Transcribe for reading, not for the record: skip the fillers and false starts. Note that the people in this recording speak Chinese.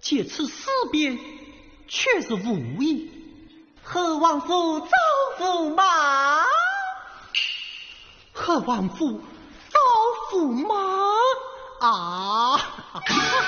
借此思辨，却是无益。 何王府招驸马？ 何王府招驸马啊！